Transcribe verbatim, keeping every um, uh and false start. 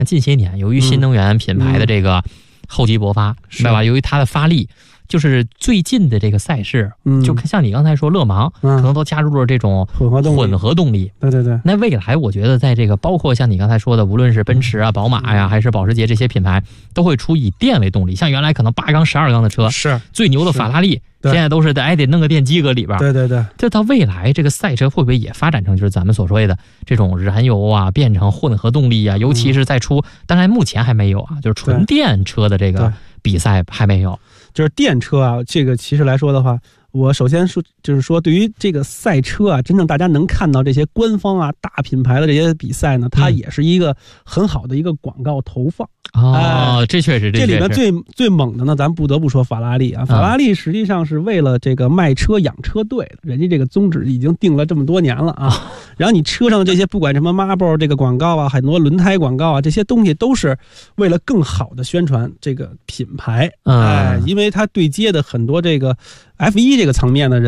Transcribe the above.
近些年由于新能源品牌的这个厚积薄发，对吧？由于它的发力。就是最近的这个赛事，嗯、就像你刚才说，勒芒、嗯、可能都加入了这种混合动力。混合动力， 对对对。 那未来我觉得，在这个包括像你刚才说的，无论是奔驰啊、宝马呀、啊，还是保时捷这些品牌，都会出以电为动力。像原来可能八缸、十二缸的车， 是最牛的法拉利，现在都是得哎得弄个电机搁里边。 对对对。 这到未来这个赛车会不会也发展成就是咱们所说的这种燃油啊变成混合动力啊？尤其是在出，嗯、当然目前还没有啊，就是纯电车的这个比赛还没有。 就是电车啊，这个其实来说的话，我首先说就是说，对于这个赛车啊，真正大家能看到这些官方啊、大品牌的这些比赛呢，它也是一个很好的一个广告投放。 哦，哎、这确实， 这里面最最猛的呢，咱不得不说法拉利啊。法拉利实际上是为了这个卖车养车队的，人家这个宗旨已经定了这么多年了啊。然后你车上这些不管什么 Marble 这个广告啊，很多轮胎广告啊，这些东西都是为了更好的宣传这个品牌。哎，因为它对接的很多这个 F 一 这个层面的人。